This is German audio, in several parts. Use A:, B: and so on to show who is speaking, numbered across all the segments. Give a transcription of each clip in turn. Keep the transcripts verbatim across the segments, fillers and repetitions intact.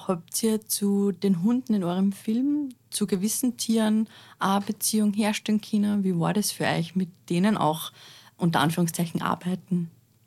A: habt ihr zu den Hunden in eurem Film, zu gewissen Tieren, eine Beziehung herstellen können? Wie war das für euch, mit denen auch unter Anführungszeichen arbeiten?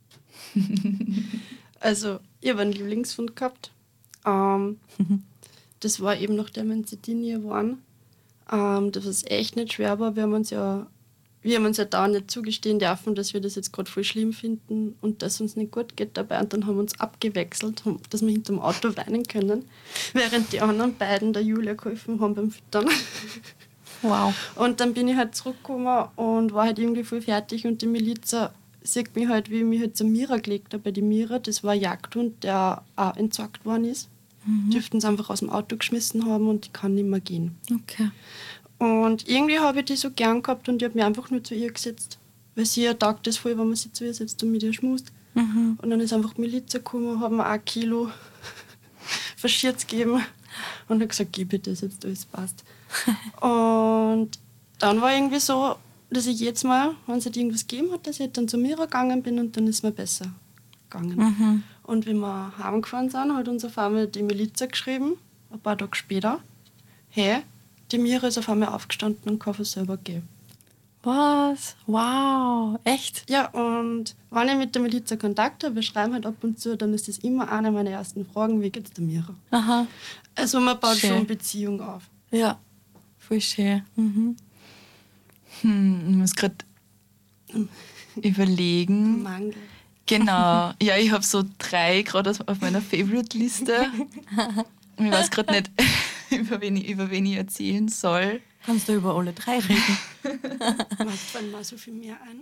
B: Also, ich habe einen Lieblingshund gehabt. Ähm, das war eben nachdem wir in Sardinien waren. Ähm, das was echt nicht schwer war. Wir haben uns ja, wir haben uns ja da nicht zugestehen dürfen, dass wir das jetzt gerade voll schlimm finden und dass uns nicht gut geht dabei. Und dann haben wir uns abgewechselt, dass wir hinterm Auto weinen können, während die anderen beiden der Julia geholfen haben beim Füttern.
A: Wow.
B: Und dann bin ich halt zurückgekommen und war halt irgendwie voll fertig und die Miliza sieht mich halt, wie ich mich halt zur Mira gelegt habe. Bei die Mira, das war ein Jagdhund, der auch entsorgt worden ist. Mhm. Dürften sie einfach aus dem Auto geschmissen haben und die kann nicht mehr gehen.
A: Okay.
B: Und irgendwie habe ich die so gern gehabt und ich habe mich einfach nur zu ihr gesetzt. Weil sie ja taugt das voll, wenn man sich zu ihr setzt und mit ihr schmust. Mhm. Und dann ist einfach die Miliza gekommen, hat mir ein Kilo Verschirz gegeben und hat gesagt, gib bitte, das jetzt alles passt. Und dann war irgendwie so, dass ich jedes Mal, wenn es halt irgendwas gegeben hat, dass ich dann zu Mira gegangen bin und dann ist mir besser gegangen. Mhm. Und wie wir heimgefahren sind, hat uns auf einmal die Miliza geschrieben, ein paar Tage später, hey, die Mira ist auf einmal aufgestanden und kann von selber gehen.
A: Was? Wow, echt?
B: Ja, und wenn ich mit der Miliza Kontakt habe, wir schreiben halt ab und zu, dann ist das immer eine meiner ersten Fragen, wie geht's der Mira?
A: Aha.
B: Also man baut
A: schön.
B: schon eine Beziehung auf.
A: Ja, voll schön. Mhm.
C: Hm, ich muss gerade überlegen.
B: Mangel.
C: Genau, ja, ich habe so drei gerade auf meiner Favorite-Liste. Ich weiß gerade nicht, über wen, ich, über wen ich erzählen soll.
A: Kannst du über alle drei reden?
B: Mir fallen mal so viel mehr ein.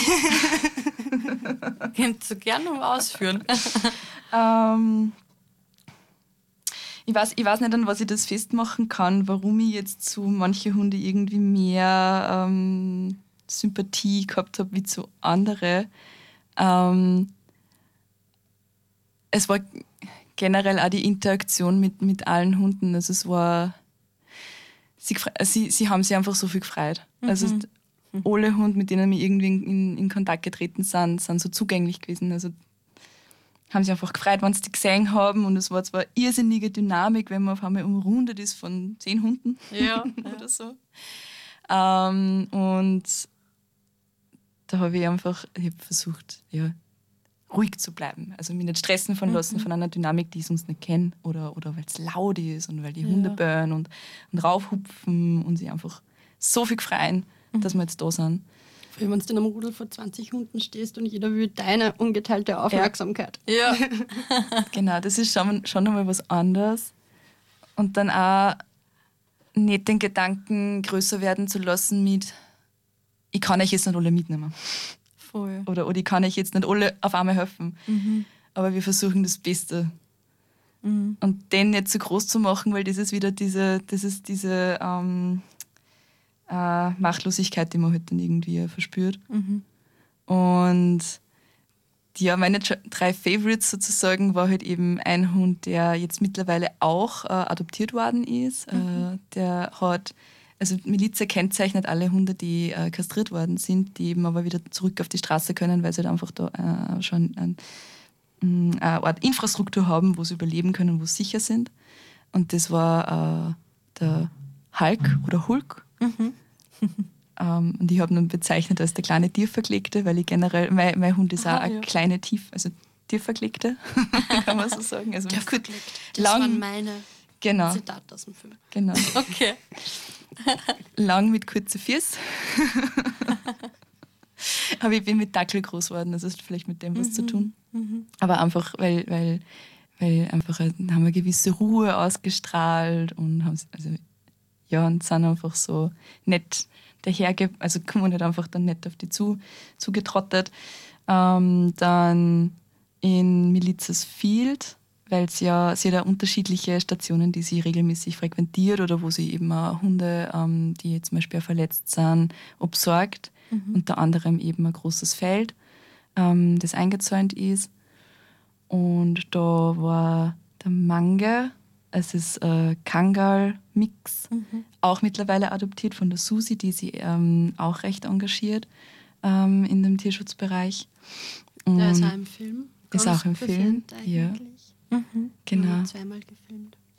A: Kannst du gerne noch ausführen.
C: ähm, ich, weiß, ich weiß nicht, an was ich das festmachen kann, warum ich jetzt zu manchen Hunde irgendwie mehr ähm, Sympathie gehabt habe wie zu anderen. Ähm, es war generell auch die Interaktion mit, mit allen Hunden. Also es war, sie, sie, sie haben sich einfach so viel gefreut. Mhm. Also alle Hunde, mit denen wir irgendwie in, in Kontakt getreten sind, sind so zugänglich gewesen. Also haben sich einfach gefreut, wenn sie die gesehen haben. Und es war zwar irrsinnige Dynamik, wenn man auf einmal umrundet ist von zehn Hunden
A: ja,
C: oder
A: ja.
C: so. Ähm, und da habe ich einfach ich hab versucht, ja, ruhig zu bleiben. Also mich nicht stressen von lassen mhm. von einer Dynamik, die ich sonst nicht kenne. Oder, oder weil es laut ist und weil die ja. Hunde bellen und, und raufhupfen und sie einfach so viel freuen, mhm. dass wir jetzt da sind.
B: Wenn du in einem Rudel vor zwanzig Hunden stehst und jeder will deine ungeteilte Aufmerksamkeit.
A: Ja.
C: ja. Genau, das ist schon, schon einmal was anderes. Und dann auch nicht den Gedanken größer werden zu lassen mit ich kann euch jetzt nicht alle mitnehmen.
A: Voll.
C: Oder, oder ich kann euch jetzt nicht alle auf einmal helfen. Mhm. Aber wir versuchen das Beste. Mhm. Und den nicht zu groß zu machen, weil das ist wieder diese, das ist diese ähm, äh, Machtlosigkeit, die man halt dann irgendwie verspürt. Mhm. Und ja, meine drei Favorites sozusagen war halt eben ein Hund, der jetzt mittlerweile auch äh, adoptiert worden ist. Mhm. Äh, der hat Also Miliza kennzeichnet alle Hunde, die äh, kastriert worden sind, die eben aber wieder zurück auf die Straße können, weil sie halt einfach da äh, schon ein, eine Art Infrastruktur haben, wo sie überleben können, wo sie sicher sind. Und das war äh, der Hulk oder Hulk. Mhm. ähm, und ich habe ihn bezeichnet als der kleine Tierverklegte, weil ich generell, mein, mein Hund ist Aha, auch eine ja. kleine Tief, also Tierverklegte, kann man so sagen. Also
B: der verklegte. Das
C: lang,
B: waren meine
C: genau.
B: Zitate aus dem Film.
C: Genau.
A: Okay.
C: Lang mit kurzen Füßen. Aber ich bin mit Dackel groß geworden, das hat vielleicht mit dem was mhm. zu tun. Mhm. Aber einfach, weil, weil, weil einfach haben wir eine gewisse Ruhe ausgestrahlt und haben, also, ja, und sind einfach so nett daherge... Also kommen nicht einfach dann nett auf die zu, zugetrottet. Ähm, dann in Milizas Field, weil es ja, sie hat ja unterschiedliche Stationen, die sie regelmäßig frequentiert oder wo sie eben auch Hunde, ähm, die zum Beispiel auch verletzt sind, obsorgt. Mhm. Unter anderem eben ein großes Feld, ähm, das eingezäunt ist. Und da war der Mange, es ist ein Kangal-Mix, mhm. auch mittlerweile adoptiert von der Susi, die sie ähm, auch recht engagiert ähm, in dem Tierschutzbereich.
B: Der ist auch im Film.
C: Ist auch im Film, ja.
B: Mhm.
C: Genau.
B: Wir haben zweimal gefilmt.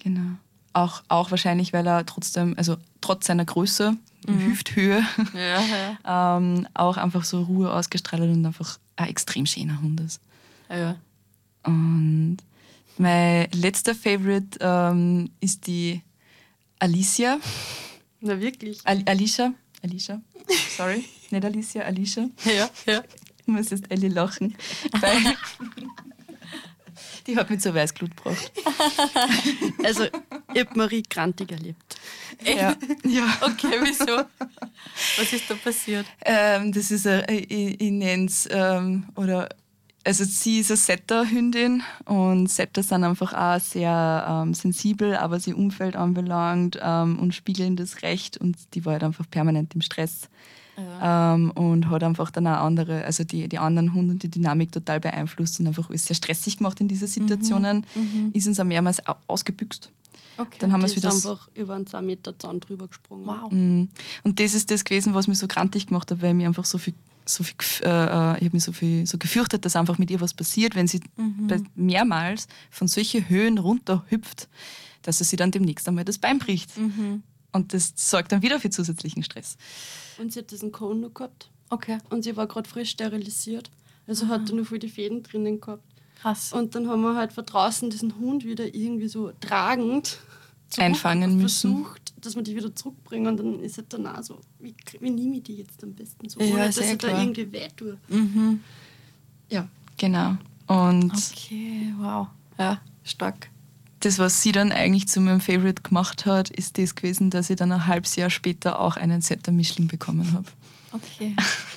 C: Genau. Auch, auch wahrscheinlich, weil er trotzdem, also trotz seiner Größe, mhm. Hüfthöhe,
A: ja, ja.
C: ähm, auch einfach so Ruhe ausgestrahlt und einfach ein extrem schöner Hund ist.
A: Ja.
C: Und mein letzter Favorite ähm, ist die Alicia.
B: Na wirklich?
C: Al- Alicia. Alicia. Sorry, nicht Alicia, Alicia.
A: Ja, ja.
C: Ich muss jetzt Ellie lachen, weil die hat mich zur Weißglut gebracht.
B: Also, ich habe Marie Grantig erlebt.
C: Ja. ja.
A: Okay, wieso? Was ist da passiert?
C: Ähm, das ist eine, ich, ich nenne es, ähm, oder, also sie ist eine Setter-Hündin und Setter sind einfach auch sehr ähm, sensibel, aber was ihr Umfeld anbelangt ähm, und spiegeln das recht und die war halt einfach permanent im Stress. Ja. Ähm, und hat einfach dann auch andere, also die, die anderen Hunde und die Dynamik total beeinflusst und einfach alles sehr stressig gemacht in diesen Situationen. Mhm. Ist uns auch mehrmals ausgebüxt.
B: Okay.
C: Dann haben
B: die
C: es wieder
B: ist einfach über einen zwei Meter Zaun drüber gesprungen.
A: Wow.
C: Mhm. Und das ist das gewesen, was mich so grantig gemacht hat, weil ich mich einfach so viel, so viel äh, ich habe mich so viel so gefürchtet, dass einfach mit ihr was passiert, wenn sie mhm. mehrmals von solchen Höhen runter hüpft, dass sie sich dann demnächst einmal das Bein bricht. Mhm. Und das sorgt dann wieder für zusätzlichen Stress.
B: Und sie hat diesen Cone noch gehabt.
A: Okay.
B: Und sie war gerade frisch sterilisiert. Also Aha. hatte nur voll die Fäden drinnen gehabt.
A: Krass.
B: Und dann haben wir halt von draußen diesen Hund wieder irgendwie so tragend
C: einfangen müssen.
B: Versucht, dass wir die wieder zurückbringen. Und dann ist es dann auch so, wie, wie nehme ich die jetzt am besten so,
A: ja,
B: ohne dass
A: ich
B: da irgendwie weh tue.
A: Mhm.
C: Ja, genau. Und
A: okay, wow. Ja, stark.
C: Das, was sie dann eigentlich zu meinem Favorite gemacht hat, ist das gewesen, dass ich dann ein halbes Jahr später auch einen Setter-Mischling bekommen habe.
A: Okay.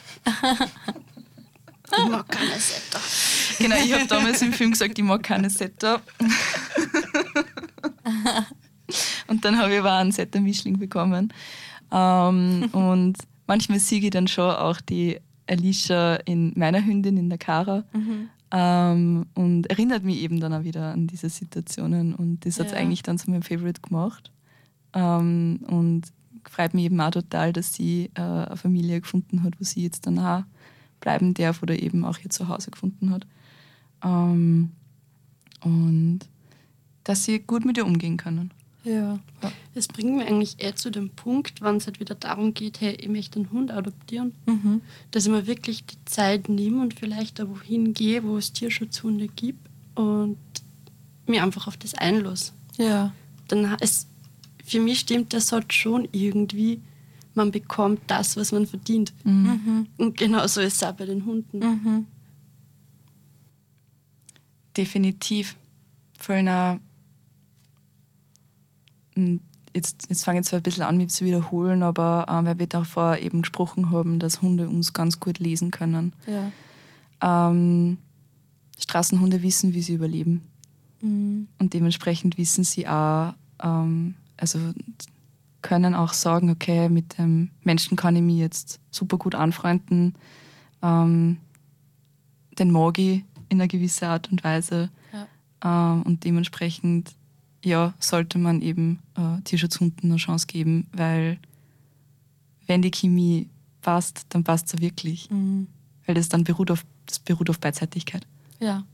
B: Ich mag keine Setter.
C: Genau, ich habe damals im Film gesagt, ich mag keine Setter. Und dann habe ich aber auch einen Setter-Mischling bekommen. Ähm, und manchmal sehe ich dann schon auch die Alicia in meiner Hündin, in der Cara. Mhm. Ähm, und erinnert mich eben dann auch wieder an diese Situationen. Und das hat es ja. eigentlich dann zu meinem Favorite gemacht. Ähm, und freut mich eben auch total, dass sie äh, eine Familie gefunden hat, wo sie jetzt dann auch bleiben darf oder eben auch ihr Zuhause gefunden hat. Ähm, und dass sie gut mit ihr umgehen können.
B: Ja. ja. Das bringt mich eigentlich eher zu dem Punkt, wenn es halt wieder darum geht, hey, ich möchte einen Hund adoptieren, mhm. dass ich mir wirklich die Zeit nehme und vielleicht da wohin gehe, wo es Tierschutzhunde gibt und mir einfach auf das einlasse.
A: Ja.
B: Dann ist, für mich stimmt das halt schon irgendwie, man bekommt das, was man verdient. Mhm. Und genauso ist es auch bei den Hunden.
A: Mhm.
C: Definitiv. Für eine Jetzt, jetzt fange ich zwar ein bisschen an, mich zu wiederholen, aber äh, weil wir davor eben gesprochen haben, dass Hunde uns ganz gut lesen können.
A: Ja.
C: Ähm, Straßenhunde wissen, wie sie überleben.
A: Mhm.
C: Und dementsprechend wissen sie auch, ähm, also können auch sagen, okay, mit dem Menschen kann ich mich jetzt super gut anfreunden, ähm, den mag ich in einer gewissen Art und Weise.
A: Ja.
C: Ähm, und dementsprechend ja, sollte man eben äh, Tierschutzhunden eine Chance geben, weil wenn die Chemie passt, dann passt sie wirklich.
A: Mhm.
C: Weil das dann beruht auf, das beruht auf Beidseitigkeit.
A: Ja.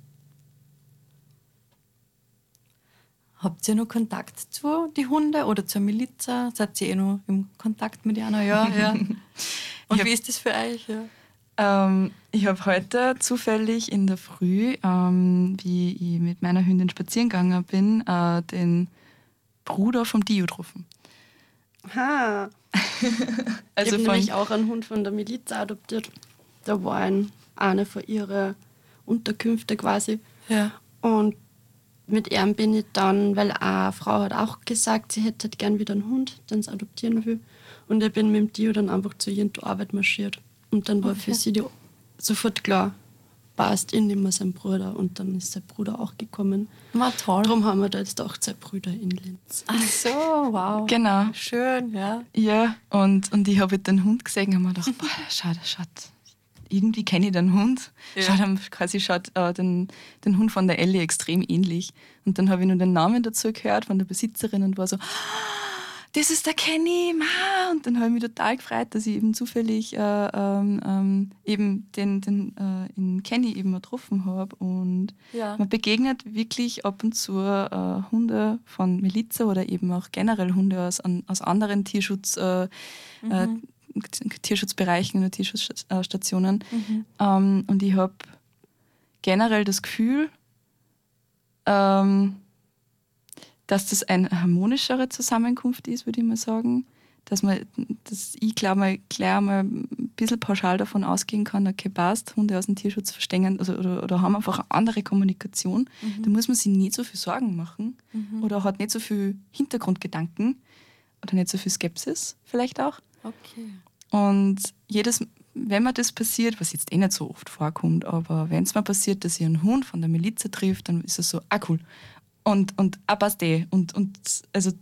A: Habt ihr noch Kontakt zu den Hunden oder zur Miliza? Seid ihr eh noch im Kontakt mit einer? Ja, ja. Und
C: hab,
A: wie ist das für euch? Ja?
C: Ähm, ich habe heute zufällig in der Früh, ähm, wie ich mit meiner Hündin spazieren gegangen bin, äh, den Bruder vom Dio getroffen.
B: Ha. Also ich habe nämlich auch einen Hund von der Miliz adoptiert. Da war ein, eine von ihren Unterkünfte quasi.
A: Ja.
B: Und mit ihm bin ich dann, weil eine Frau hat auch gesagt, sie hätte gern wieder einen Hund, den sie adoptieren will. Und ich bin mit dem Dio dann einfach zu ihr in die Arbeit marschiert. Und dann war okay. für sie die sofort klar, passt, ich nehme seinen Bruder. Und dann ist sein Bruder auch gekommen.
A: Na toll.
B: Darum haben wir da jetzt auch zwei Brüder in Linz.
A: Ach so, wow.
C: Genau.
A: Schön, ja.
C: Ja, und, und ich habe den Hund gesehen und habe mir gedacht, boah, schau, der schaut, irgendwie kenne ich den Hund. Ja. Schaut, quasi schaut äh, den, den Hund von der Ellie extrem ähnlich. Und dann habe ich nur den Namen dazu gehört von der Besitzerin und war so, das ist der Kenny, ma! Und dann habe ich mich total gefreut, dass ich eben zufällig äh, ähm, ähm, eben den, den äh, in Kenny eben getroffen habe. Und
A: Ja.
C: man begegnet wirklich ab und zu äh, Hunde von Miliza oder eben auch generell Hunde aus, an, aus anderen Tierschutz, äh, mhm. äh, Tierschutzbereichen oder Tierschutzstationen.
A: Mhm.
C: Ähm, und ich habe generell das Gefühl, ähm, dass das eine harmonischere Zusammenkunft ist, würde ich mal sagen. Dass, man, dass ich glaube mal gleich mal ein bisschen pauschal davon ausgehen kann, okay, passt, Hunde aus dem Tierschutz verstehen also, oder, oder haben einfach eine andere Kommunikation. Mhm. Da muss man sich nicht so viel Sorgen machen mhm. oder hat nicht so viel Hintergrundgedanken oder nicht so viel Skepsis vielleicht auch.
A: Okay.
C: Und jedes, wenn mir das passiert, was jetzt eh nicht so oft vorkommt, aber wenn es mal passiert, dass ich einen Hund von der Miliza trifft, dann ist es so, ah cool. Und, und ah, passt eh. Und, und also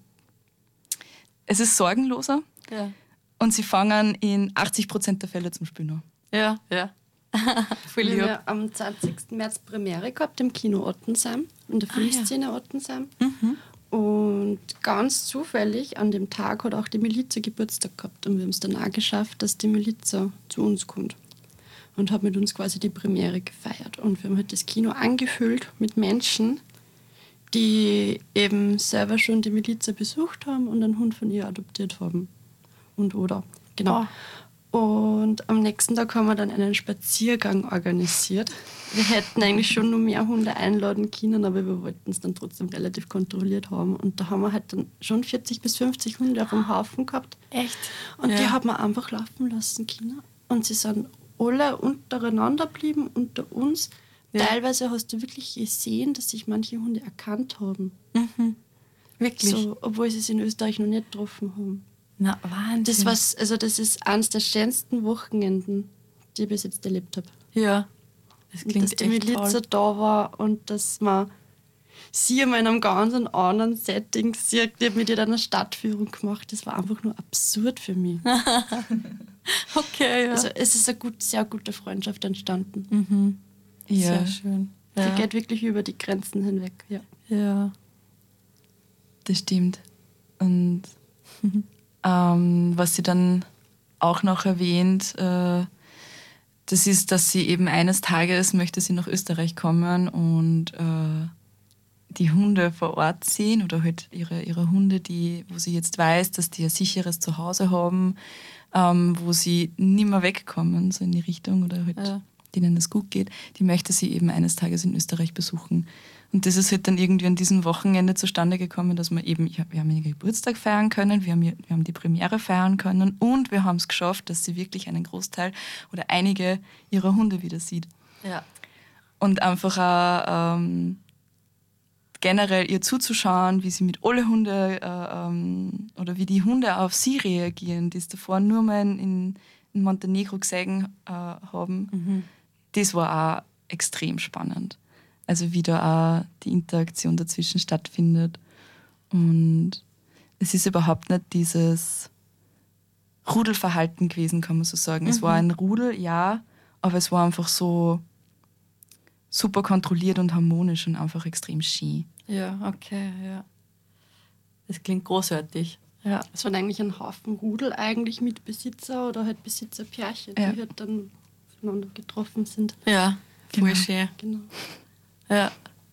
C: es ist sorgenloser
A: ja.
C: und sie fangen in achtzig Prozent der Fälle zum Spielen an.
A: Ja, ja.
B: Wir haben ja am zwanzigsten März Premiere gehabt im Kino Ottensheim, in der Filmszene ah, ja. Ottensheim. Mhm. Und ganz zufällig an dem Tag hat auch die Miliza Geburtstag gehabt und wir haben es dann auch geschafft, dass die Miliza zu uns kommt und hat mit uns quasi die Premiere gefeiert. Und wir haben halt das Kino angefüllt mit Menschen, die eben selber schon die Miliza besucht haben und einen Hund von ihr adoptiert haben. Und oder, genau. Oh. Und am nächsten Tag haben wir dann einen Spaziergang organisiert. Wir hätten eigentlich schon noch mehr Hunde einladen können, aber wir wollten es dann trotzdem relativ kontrolliert haben. Und da haben wir halt dann schon vierzig bis fünfzig Hunde auf dem Haufen gehabt.
A: Echt?
B: Und
A: ja.
B: die haben wir einfach laufen lassen können. Und sie sind alle untereinander geblieben, unter uns. Ja. Teilweise hast du wirklich gesehen, dass sich manche Hunde erkannt haben.
A: Mhm. Wirklich?
B: So, obwohl sie es in Österreich noch nicht getroffen haben.
A: Na, Wahnsinn.
B: Das, was, also das ist eines der schönsten Wochenenden, die ich bis jetzt erlebt habe.
A: Ja, das klingt
B: und dass die Miliza da war und dass man sie in einem ganz anderen Setting sieht. Ich habe mit ihr eine Stadtführung gemacht. Das war einfach nur absurd für mich.
A: Okay, ja.
B: Also es ist eine gut, sehr gute Freundschaft entstanden.
A: Mhm.
C: Ja.
A: Sehr schön.
B: Die
A: Ja.
B: geht wirklich über die Grenzen hinweg. Ja,
A: ja.
C: Das stimmt. Und ähm, was sie dann auch noch erwähnt, äh, das ist, dass sie eben eines Tages möchte sie nach Österreich kommen und äh, die Hunde vor Ort sehen oder halt ihre, ihre Hunde, die, wo sie jetzt weiß, dass die ein sicheres Zuhause haben, ähm, wo sie nicht mehr wegkommen, so in die Richtung oder halt
A: ja.
C: denen es gut geht, die möchte sie eben eines Tages in Österreich besuchen. Und das ist halt dann irgendwie an diesem Wochenende zustande gekommen, dass wir eben, ja, wir haben ihren Geburtstag feiern können, wir haben, wir haben die Premiere feiern können und wir haben es geschafft, dass sie wirklich einen Großteil oder einige ihrer Hunde wieder sieht.
A: Ja.
C: Und einfach auch ähm, generell ihr zuzuschauen, wie sie mit alle Hunde äh, ähm, oder wie die Hunde auf sie reagieren, die es davor nur mal in, in Montenegro gesehen äh, haben,
A: Mhm.
C: das war auch extrem spannend. Also wie da auch die Interaktion dazwischen stattfindet. Und es ist überhaupt nicht dieses Rudelverhalten gewesen, kann man so sagen. Mhm. Es war ein Rudel, ja, aber es war einfach so super kontrolliert und harmonisch und einfach extrem schön.
A: Ja, okay, ja. Das klingt großartig. Ja.
B: Es waren eigentlich ein Haufen Rudel eigentlich mit Besitzer oder halt Besitzerpärchen,
C: Ja.
B: die halt dann aufeinander getroffen sind.
A: Ja, voll
C: Genau.
A: schön.
B: Genau.
A: Ja.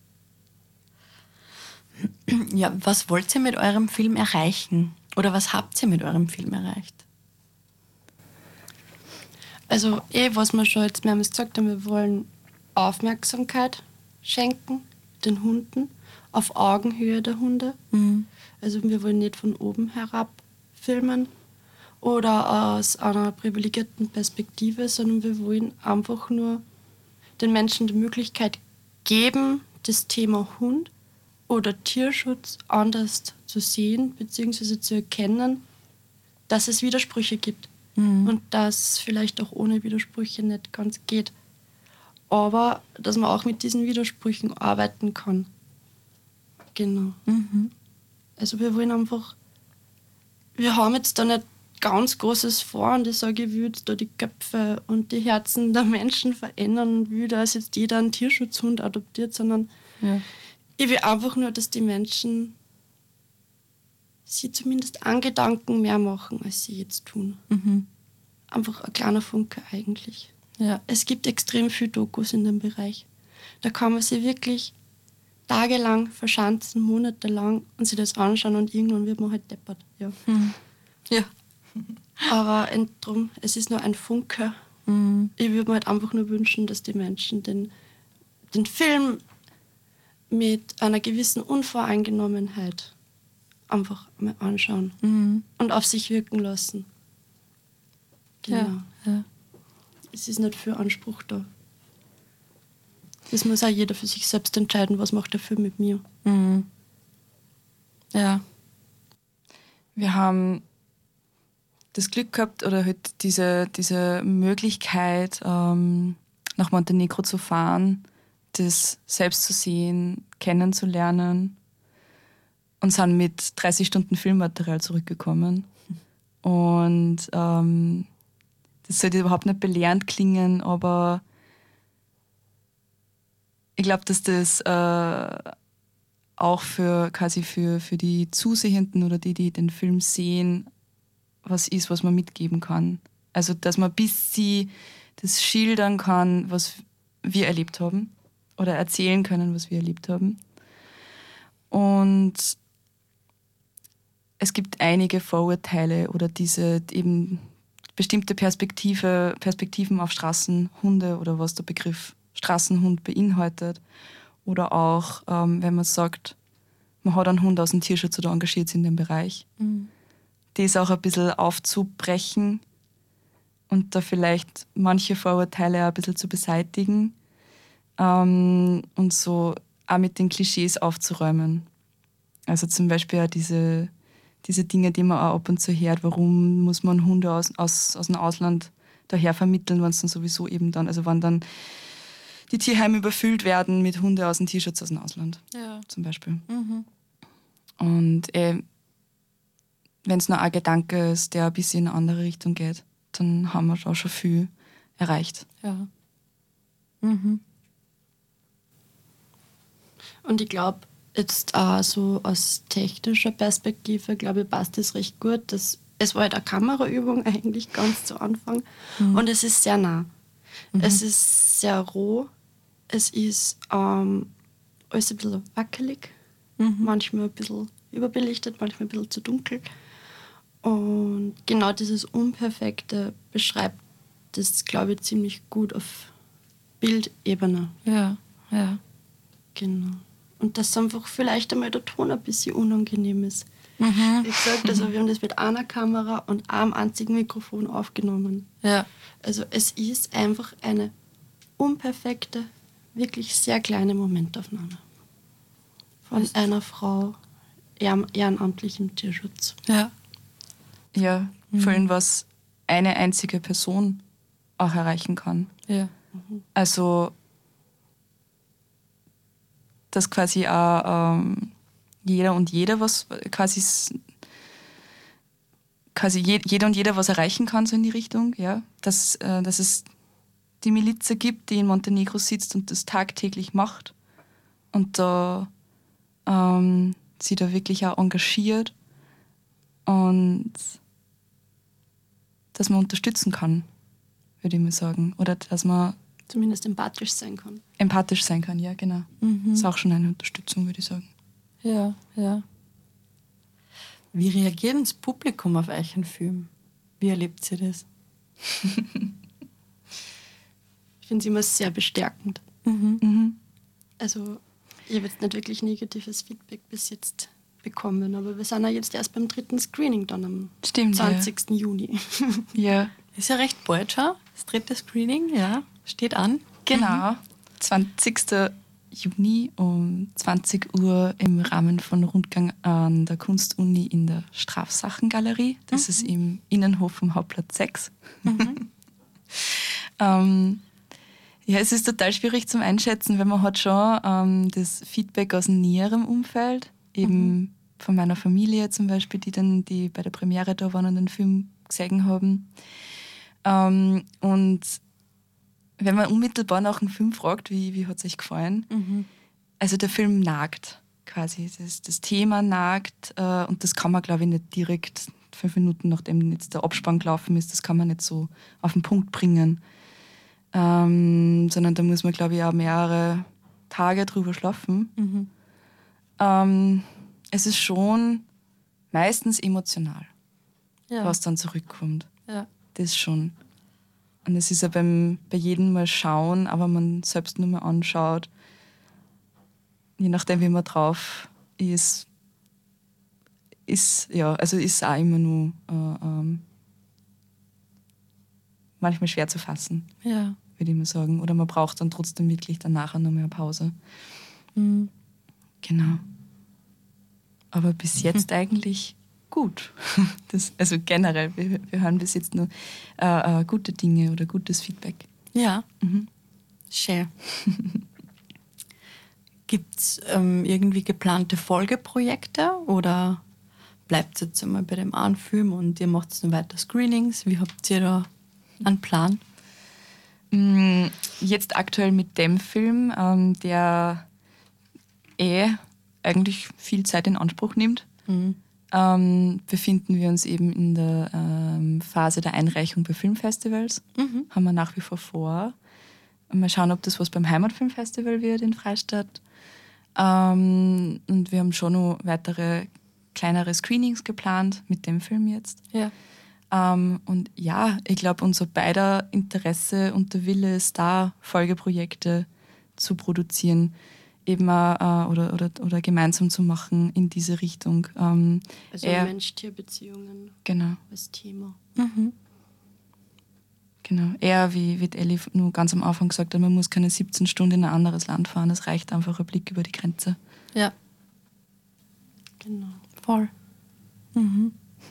A: Ja, was wollt ihr mit eurem Film erreichen? Oder was habt ihr mit eurem Film erreicht?
B: Also eh, was wir schon jetzt mehrmals gesagt haben, wir wollen Aufmerksamkeit schenken den Hunden, auf Augenhöhe der Hunde.
A: Mhm.
B: Also wir wollen nicht von oben herab filmen oder aus einer privilegierten Perspektive, sondern wir wollen einfach nur den Menschen die Möglichkeit geben, das Thema Hund oder Tierschutz anders zu sehen bzw. zu erkennen, dass es Widersprüche gibt mhm. und dass vielleicht auch ohne Widersprüche nicht ganz geht. Aber dass man auch mit diesen Widersprüchen arbeiten kann. Genau.
A: Mhm.
B: Also wir wollen einfach, wir haben jetzt da nicht ganz Großes vor und ich sage, ich will jetzt da die Köpfe und die Herzen der Menschen verändern und will, dass jetzt jeder einen Tierschutzhund adoptiert, sondern
A: Ja.
B: ich will einfach nur, dass die Menschen sie zumindest einen Gedanken mehr machen, als sie jetzt tun.
A: Mhm.
B: Einfach ein kleiner Funke eigentlich.
A: Ja.
B: Es gibt extrem viele Dokus in dem Bereich. Da kann man sich wirklich tagelang verschanzen, monatelang und sich das anschauen und irgendwann wird man halt deppert. Ja.
A: Mhm. Ja.
B: Aber en- drum, es ist nur ein Funke.
A: Mhm.
B: Ich würde mir halt einfach nur wünschen, dass die Menschen den, den Film mit einer gewissen Unvoreingenommenheit einfach mal anschauen
A: Mhm.
B: und auf sich wirken lassen. Genau.
A: Ja. Ja.
B: Es ist nicht viel Anspruch da. Das muss auch jeder für sich selbst entscheiden, was macht der Film mit mir.
A: Mhm. Ja.
C: Wir haben das Glück gehabt oder halt diese, diese Möglichkeit, ähm, nach Montenegro zu fahren, das selbst zu sehen, kennenzulernen und sind mit dreißig Stunden Filmmaterial zurückgekommen. Und ähm, das sollte überhaupt nicht belehrend klingen, aber ich glaube, dass das äh, auch für quasi für, für die Zusehenden oder die, die den Film sehen, was ist, was man mitgeben kann. Also, dass man bis sie das schildern kann, was wir erlebt haben oder erzählen können, was wir erlebt haben. Und es gibt einige Vorurteile oder diese eben bestimmte Perspektive, Perspektiven auf Straßenhunde oder was der Begriff Straßenhund beinhaltet. Oder auch, ähm, wenn man sagt, man hat einen Hund aus dem Tierschutz oder engagiert sich in dem Bereich.
A: Mhm.
C: Das auch ein bisschen aufzubrechen und da vielleicht manche Vorurteile auch ein bisschen zu beseitigen ähm, und so auch mit den Klischees aufzuräumen. Also zum Beispiel auch diese, diese Dinge, die man auch ab und zu hört, warum muss man Hunde aus, aus, aus dem Ausland daher vermitteln, wenn es dann sowieso eben dann, also wenn dann die Tierheime überfüllt werden mit Hunden aus dem Tierschutz aus dem Ausland,
A: Ja.
C: zum Beispiel.
A: Mhm.
C: Und äh, wenn es nur ein Gedanke ist, der ein bisschen in eine andere Richtung geht, dann haben wir da schon viel erreicht.
A: Ja. Mhm.
B: Und ich glaube, jetzt auch so aus technischer Perspektive, glaube ich, passt das recht gut. Das, es war halt eine Kameraübung eigentlich ganz zu Anfang.
A: Mhm.
B: Und es ist sehr nah.
A: Mhm.
B: Es ist sehr roh. Es ist ähm, alles ein bisschen wackelig.
A: Mhm.
B: Manchmal ein bisschen überbelichtet, manchmal ein bisschen zu dunkel. Und genau dieses Unperfekte beschreibt das, glaube ich, ziemlich gut auf Bildebene.
A: Ja. Ja.
B: Genau. Und dass einfach vielleicht einmal der Ton ein bisschen unangenehm ist.
A: Mhm.
B: Wie gesagt, also wir haben das mit einer Kamera und einem einzigen Mikrofon aufgenommen.
A: Ja.
B: Also es ist einfach eine unperfekte, wirklich sehr kleine Momentaufnahme von
A: Was?
B: einer Frau ehren- ehrenamtlich im Tierschutz.
A: Ja.
C: Ja, vor allem was eine einzige Person auch erreichen kann.
A: Ja.
C: Also, dass quasi auch ähm, jeder und jede was quasi, s- quasi je, jeder und jeder was erreichen kann, so in die Richtung, ja. Dass, äh, dass es die Miliz gibt, die in Montenegro sitzt und das tagtäglich macht und da ähm, sie da wirklich auch engagiert und dass man unterstützen kann, würde ich mal sagen. Oder dass man
B: Zumindest empathisch sein kann.
C: empathisch sein kann, ja, genau.
A: Mhm.
C: Das ist auch schon eine Unterstützung, würde ich sagen.
A: Ja. Ja. Wie reagiert das Publikum auf euch einen Film? Wie erlebt ihr das?
B: Ich finde es immer sehr bestärkend.
A: Mhm.
C: Mhm.
B: Also ich habe jetzt nicht wirklich negatives Feedback bis jetzt bekommen, aber wir sind ja jetzt erst beim dritten Screening dann am
C: Stimmt,
B: zwanzigsten Juni.
C: ja. Ja,
A: Ist ja recht bald schon. Das dritte Screening, ja, steht an.
C: genau. zwanzigsten Juni um zwanzig Uhr im Rahmen von Rundgang an der Kunstuni in der Strafsachengalerie. Das ist im Innenhof vom Hauptplatz sechs. ähm, ja, es ist total schwierig zum Einschätzen, weil man hat schon ähm, das Feedback aus dem näheren Umfeld, eben von meiner Familie zum Beispiel, die dann die bei der Premiere da waren und den Film gesehen haben. Ähm, und wenn man unmittelbar nach dem Film fragt, wie, wie hat es euch gefallen,
A: Mhm.
C: also der Film nagt. quasi das, das Thema nagt. Äh, und das kann man, glaube ich, nicht direkt fünf Minuten, nachdem jetzt der Abspann gelaufen ist, das kann man nicht so auf den Punkt bringen. Ähm, sondern da muss man, glaube ich, auch mehrere Tage drüber schlafen.
A: Mhm.
C: Ähm, es ist schon meistens emotional,
A: Ja.
C: was dann zurückkommt.
A: Ja.
C: Das schon. Und es ist ja beim, bei jedem Mal schauen, aber man selbst nur mal anschaut, je nachdem, wie man drauf ist, ist, ja, also ist auch immer nur äh, ähm, manchmal schwer zu fassen,
A: Ja.
C: würde ich mal sagen. Oder man braucht dann trotzdem wirklich dann nachher noch mehr eine Pause.
A: Mhm.
C: Genau. Aber bis jetzt eigentlich gut. Das, also generell, wir, wir hören bis jetzt nur äh, äh, gute Dinge oder gutes Feedback.
A: Ja.
C: Mhm.
A: Schön. Gibt es ähm, irgendwie geplante Folgeprojekte oder bleibt es jetzt einmal bei dem einen Film und ihr macht noch weiter Screenings? Wie habt ihr da einen Plan?
C: Mm, Jetzt aktuell mit dem Film, ähm, der eh eigentlich viel Zeit in Anspruch nimmt,
A: Mhm.
C: ähm, befinden wir uns eben in der ähm, Phase der Einreichung bei Filmfestivals.
A: Mhm.
C: Haben wir nach wie vor vor. Mal schauen, ob das was beim Heimatfilmfestival wird in Freistadt. Ähm, und wir haben schon noch weitere kleinere Screenings geplant mit dem Film jetzt.
A: Ja.
C: Ähm, und ja, ich glaube, unser beider Interesse und der Wille ist da, Folgeprojekte zu produzieren, eben auch, äh, oder, oder, oder gemeinsam zu machen in diese Richtung. Ähm,
B: Also
C: eher-
B: Mensch-Tier-Beziehungen
C: Genau,
B: als Thema.
A: Mhm.
C: genau. Eher wie, wie die Elli nur ganz am Anfang gesagt hat, man muss keine siebzehn Stunden in ein anderes Land fahren, es reicht einfach ein Blick über die Grenze.
A: Ja,
B: Genau.
A: voll. Mhm.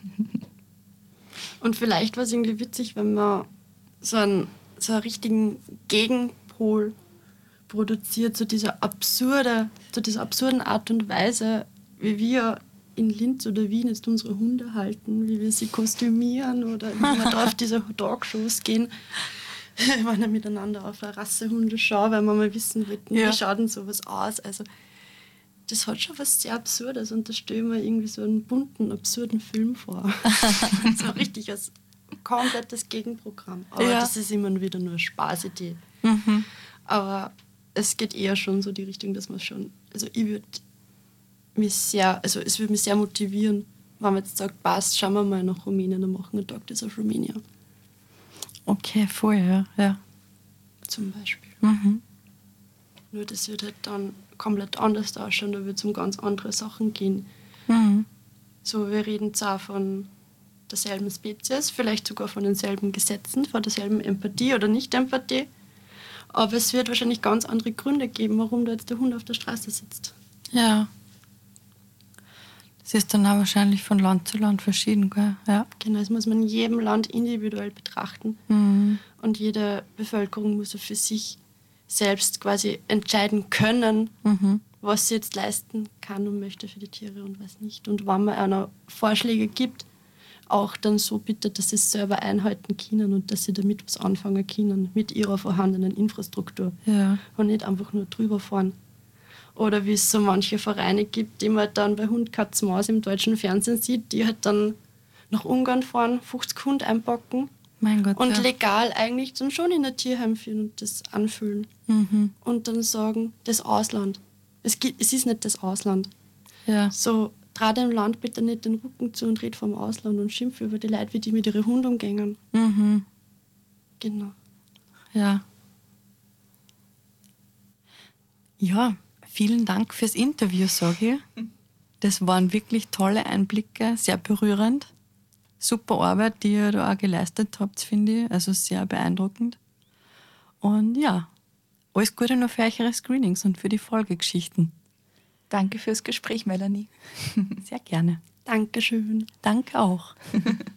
B: Und vielleicht war es irgendwie witzig, wenn man so einen, so einen richtigen Gegenpol produziert, so diese absurde, so dieser absurden Art und Weise, wie wir in Linz oder Wien jetzt unsere Hunde halten, wie wir sie kostümieren oder wie wir da auf diese Talkshows gehen, wenn wir miteinander auf eine Rassehunde schauen, weil wir mal wissen wollten,
A: Ja.
B: wie schaut denn sowas aus. Also das hat schon was sehr Absurdes und da stelle ich mir irgendwie so einen bunten, absurden Film vor. So richtig als komplettes Gegenprogramm. Aber
A: Ja.
B: das ist immer wieder nur eine Spaßidee.
A: Mhm.
B: Aber es geht eher schon so die Richtung, dass man schon, also ich würde mich sehr, also es würde mich sehr motivieren, wenn man jetzt sagt, passt, schauen wir mal nach Rumänien und machen einen Tag das auf Rumänien
A: Okay, voll, ja. ja.
B: zum Beispiel.
A: Mhm.
B: Nur das wird halt dann komplett anders ausschauen, da wird es um ganz andere Sachen gehen.
A: Mhm.
B: So, wir reden zwar von derselben Spezies, vielleicht sogar von denselben Gesetzen, von derselben Empathie oder Nicht-Empathie, aber es wird wahrscheinlich ganz andere Gründe geben, warum da jetzt der Hund auf der Straße sitzt.
A: Ja. Das ist dann auch wahrscheinlich von Land zu Land verschieden, gell? Ja.
B: Genau, das muss man in jedem Land individuell betrachten.
A: Mhm.
B: Und jede Bevölkerung muss ja für sich selbst quasi entscheiden können,
A: Mhm.
B: was sie jetzt leisten kann und möchte für die Tiere und was nicht. Und wenn man einer Vorschläge gibt, auch dann so bitte, dass sie es selber einhalten können und dass sie damit was anfangen können mit ihrer vorhandenen Infrastruktur
A: Ja.
B: und nicht einfach nur drüber fahren. Oder wie es so manche Vereine gibt, die man dann bei Hund, Katz, Maus im deutschen Fernsehen sieht, die halt dann nach Ungarn fahren, fünfzig Hunde einpacken
A: Mein Gott.
B: und
A: ja.
B: legal eigentlich dann schon in ein Tierheim führen und das anfüllen.
A: Mhm.
B: Und dann sagen, das Ausland. Es, gibt, es ist nicht das Ausland.
A: Ja.
B: So, trau dem Land bitte nicht den Rücken zu und red vom Ausland und schimpf über die Leute, wie die mit ihren Hunden umgehen.
A: Mhm.
B: Genau.
A: Ja. Ja, vielen Dank fürs Interview, sage ich. Das waren wirklich tolle Einblicke, sehr berührend. Super Arbeit, die ihr da auch geleistet habt, finde ich. Also sehr beeindruckend. Und ja, alles Gute noch für eure Screenings und für die Folgegeschichten.
C: Danke fürs Gespräch, Melanie.
A: Sehr gerne.
B: Dankeschön.
A: Danke auch.